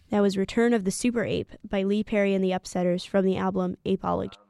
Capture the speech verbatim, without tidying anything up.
That was Return of the Super Ape by Lee Perry and the Upsetters from the album Apeology.